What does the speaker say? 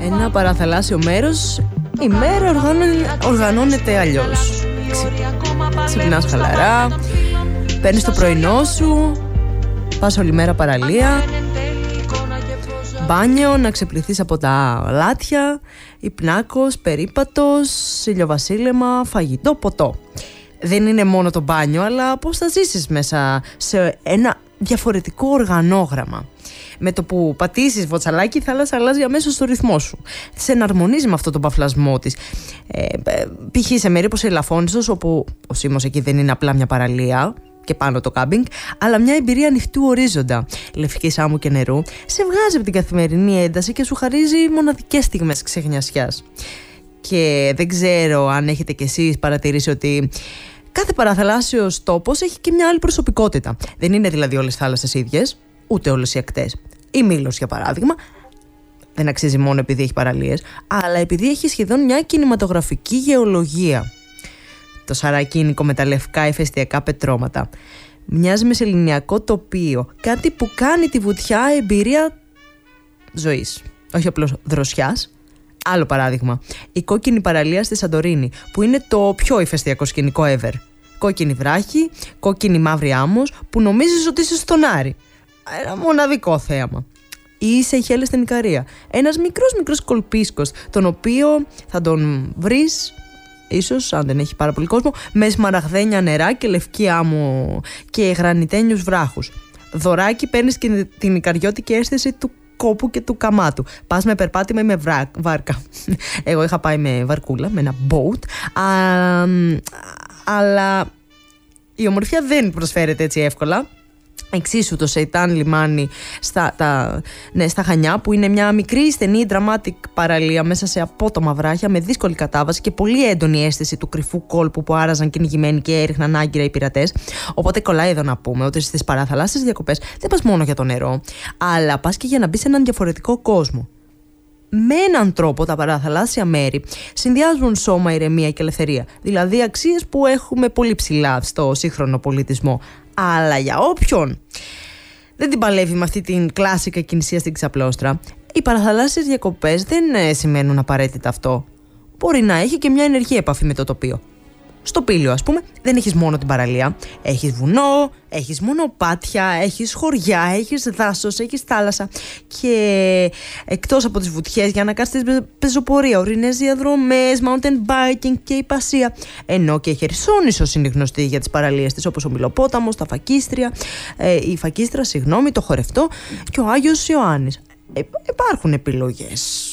Ένα παραθαλάσσιο μέρος, η μέρα οργανώνεται αλλιώς. Ξυπνάς χαλαρά, παίρνεις το πρωινό σου, πας όλη μέρα παραλία, μπάνιο, να ξεπληθείς από τα λάτια, υπνάκος, περίπατος, ηλιοβασίλεμα, φαγητό, ποτό. Δεν είναι μόνο το μπάνιο, αλλά πώς θα ζήσεις μέσα σε ένα διαφορετικό οργανόγραμμα. Με το που πατήσεις βοτσαλάκι, η θάλασσα αλλάζει αμέσως το ρυθμό σου. Σε εναρμονίζει με αυτό τον παφλασμό της. Π.χ. σε μέρη όπως η Ελαφώνησος, όπου ο Σίμος εκεί δεν είναι απλά μια παραλία και πάνω το κάμπινγκ, αλλά μια εμπειρία ανοιχτού ορίζοντα, λευκής άμμου και νερού, σε βγάζει από την καθημερινή ένταση και σου χαρίζει μοναδικές στιγμές ξεχνιασιάς. Και δεν ξέρω αν έχετε κι εσείς παρατηρήσει ότι κάθε παραθαλάσσιος τόπος έχει και μια άλλη προσωπικότητα. Δεν είναι δηλαδή όλες οι θάλασσες ίδιες, ούτε όλες οι ακτές. Η Μήλος, για παράδειγμα, δεν αξίζει μόνο επειδή έχει παραλίες, αλλά επειδή έχει σχεδόν μια κινηματογραφική γεωλογία. Το Σαρακίνικο με τα λευκά ηφαιστειακά πετρώματα μοιάζει με σεληνιακό τοπίο, κάτι που κάνει τη βουτιά εμπειρία ζωής, όχι απλώς δροσιάς. Άλλο παράδειγμα, η κόκκινη παραλία στη Σαντορίνη, που είναι το πιο ηφαιστειακό σκηνικό ever. Κόκκινη βράχη, κόκκινη μαύρη άμμος, που νομίζεις ότι είσαι στον Άρη. Ένα μοναδικό θέαμα. Ή οι Σεϊχέλες στην Ικαρία. Ένας μικρός κολπίσκος, τον οποίο θα τον βρεις, ίσως αν δεν έχει πάρα πολύ κόσμο, με σμαραγδένια νερά και λευκή άμμο και γρανιτένιους βράχους. Δωράκι παίρνεις και την ικαριώτικη αίσθηση του κόπου και του καμάτου. Πας με περπάτημα ή με βάρκα. Εγώ είχα πάει με βαρκούλα, με ένα boat. Αλλά η ομορφιά δεν προσφέρεται έτσι εύκολα. Εξίσου το Σεϊτάν λιμάνι στα Χανιά, που είναι μια μικρή στενή dramatic παραλία μέσα σε απότομα βράχια με δύσκολη κατάβαση και πολύ έντονη αίσθηση του κρυφού κόλπου που άραζαν κυνηγημένοι και έριχναν άγκυρα οι πειρατές. Οπότε κολλάει εδώ να πούμε ότι στις παραθαλάσσιες διακοπές δεν πας μόνο για το νερό, αλλά πας και για να μπεις σε έναν διαφορετικό κόσμο. Με έναν τρόπο τα παραθαλάσσια μέρη συνδυάζουν σώμα, ηρεμία και ελευθερία, δηλαδή αξίες που έχουμε πολύ ψηλά στο σύγχρονο πολιτισμό. Αλλά για όποιον δεν την παλεύει με αυτή την κλάσικα κινησία στην ξαπλώστρα, οι παραθαλάσσιες διακοπές δεν σημαίνουν απαραίτητα αυτό. Μπορεί να έχει και μια ενεργή επαφή με το τοπίο. Στο Πήλιο, ας πούμε, δεν έχεις μόνο την παραλία. Έχεις βουνό, έχεις μονοπάτια, έχεις χωριά, έχεις δάσος, έχεις θάλασσα. Και εκτός από τις βουτιές, για να κάνεις πεζοπορία, ορεινές διαδρομές, mountain biking και υπασία. Ενώ και η Χερσόνησος είναι γνωστή για τις παραλίες της, όπως ο Μιλοπόταμος, η Φακίστρα, το Χορευτό και ο Άγιος Ιωάννης. Υπάρχουν επιλογές